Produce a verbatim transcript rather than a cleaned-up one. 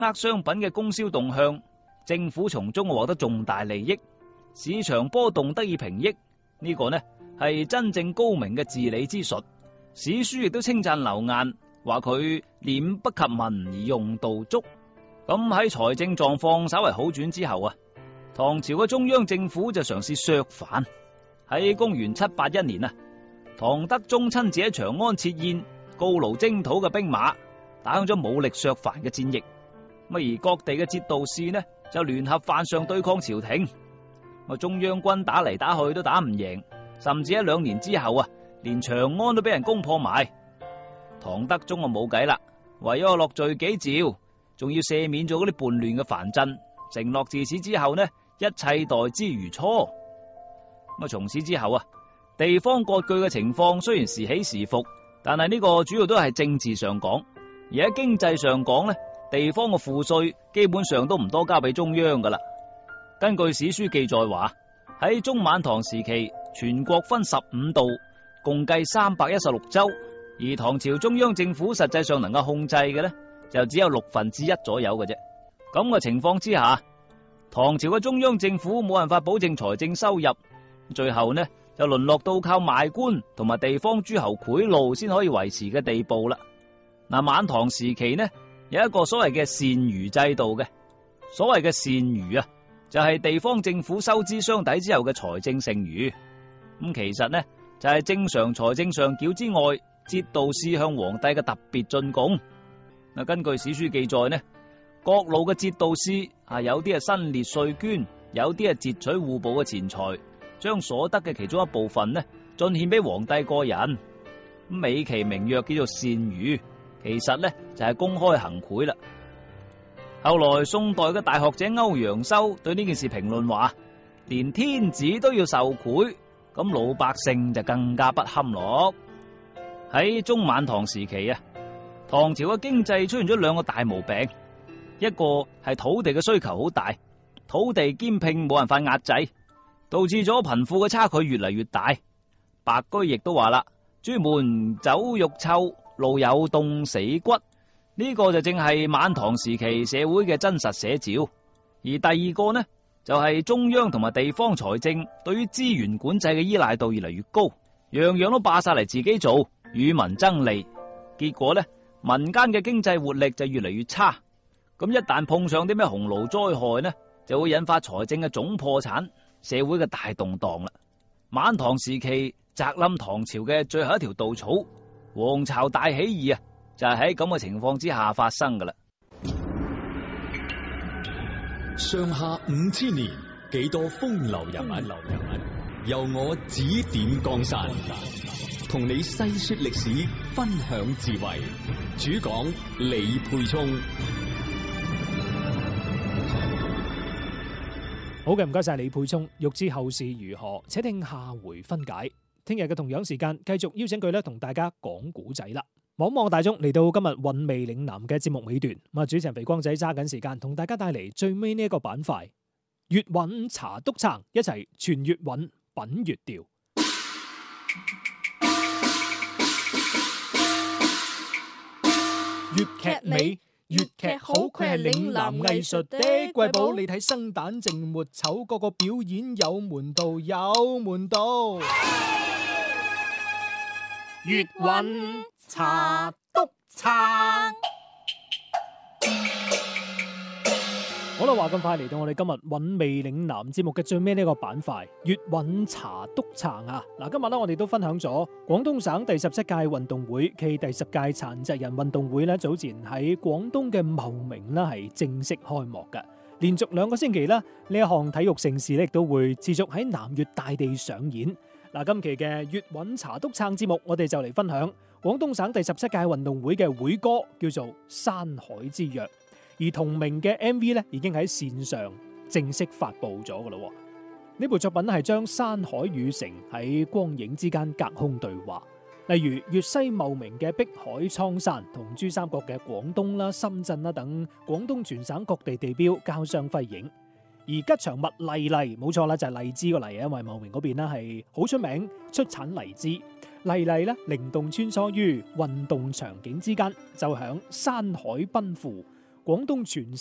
握商品嘅供銷動向，政府從中獲得重大利益，市場波動得以平抑。呢、這個呢係真正高明嘅治理之術。史書亦都稱讚劉晏，話佢廉不及民而用度足。咁喺財政狀況稍為好轉之後啊，唐朝嘅中央政府就嘗試削藩。喺公元七八一年啊，唐德宗親自喺長安設宴，告勞征討嘅兵馬，打響咗武力削藩嘅戰役。咁而各地嘅節度使呢，就聯合犯上對抗朝廷。咁中央軍打嚟打去都打唔贏，甚至喺兩年之後啊，連長安都俾人攻破埋。唐德宗啊冇計啦，唯有落罪己詔，仲要赦免咗嗰啲叛亂嘅藩鎮，承諾自此之後呢，一切待之如初。咁啊，從此之後啊，地方割據嘅情況雖然時起時伏，但係呢個主要都係政治上講，而喺經濟上講呢，地方嘅賦稅基本上都唔多交俾中央噶啦。根據史書記載話，喺中晚唐時期，全國分十五道，共計三百一十六州，而唐朝中央政府實際上能夠控制嘅呢，就只有六分之一左右嘅啫。咁嘅情況之下，唐朝嘅中央政府冇辦法保證財政收入，最後呢就淪落到靠賣官同埋地方諸侯賄賂先可以維持嘅地步啦。嗱，晚唐時期呢有一個所謂嘅善餘制度嘅，所謂嘅善餘啊，就係地方政府收支相抵之後嘅財政剩餘。咁其實呢就係正常財政上繳之外，節度使向皇帝嘅特別進貢。嗱，根據史書記載呢，各路嘅節度使啊，有啲係新列稅捐，有啲係截取戶部嘅錢財，將所得嘅其中一部分呢進獻俾皇帝個人。美其名曰叫做善餘，其實呢就係公開行賄啦。後來宋代嘅大學者歐陽修對呢件事評論話，連天子都要受賄，咁老百姓就更加不堪咯。喺中晚唐時期啊，唐朝嘅經濟出現咗兩個大毛病，一個係土地嘅需求好大，土地兼併冇辦法壓制，導致咗貧富嘅差距越嚟越大。白居易都話啦，朱門酒肉臭，路有凍死骨。呢個就正係晚唐時期社會嘅真實寫照。而第二個呢，就係中央同埋地方財政對於資源管制嘅依賴度越嚟越高，樣樣都霸晒嚟自己做，與民爭利。結果呢，民間嘅經濟活力就越嚟越差。咁一旦碰上啲咩洪澇災害呢，就會引發財政嘅總破產，社會嘅大動盪啦。晚唐時期砸冧唐朝嘅最後一條稻草，黃巢大起義啊，就係喺咁嘅情況之下發生噶啦。 上下五千年，幾多風流人物，由我指點江山，同你細說歷史，分享智慧。主講李沛聰。 好嘅，唔該晒李沛聰。欲知後事如何，且聽下回分解。聽日嘅同樣時間，繼續邀請佢咧同大家講古仔啦。望望大眾嚟到今日韻味嶺南嘅節目尾段，咁啊主持人肥光仔揸緊時間同大家帶嚟最尾呢一個板塊，粵韻茶督撐，一齊傳粵韻品粵調。粵劇美，粵劇好，佢係嶺南藝術的瑰寶。你睇生旦淨末丑，個個表演有門道，有門道。粵韻茶督撐。好啦，話咁快嚟到我哋今日韻味嶺南節目嘅最尾呢個板塊，粵韻茶督撐啊！嗱，今日咧我哋都分享咗廣東省第十七屆運動會暨第十屆殘疾人運動會咧，早前喺廣東嘅茂名啦係正式開幕嘅。連續兩個星期啦，呢一項體育盛事咧亦都會持續喺南粵大地上演。嗱，今期嘅粵韻茶督撐節目，我哋就嚟分享廣東省第十七屆運動會嘅會歌，叫做《山海之約》。而同名嘅 M V 咧，已經喺線上正式發佈咗噶啦。呢部作品係將山海與城喺光影之間隔空對話，例如粵西茂名嘅碧海蒼山同珠三角嘅廣東啦、深圳啦等廣東全省各地地標交相輝映。而吉祥物荔荔，冇錯啦，就係荔枝個荔，因為茂名嗰邊啦係好出名，出產荔枝。荔荔咧靈動穿梭於運動場景之間，就響山海奔赴， 廣東全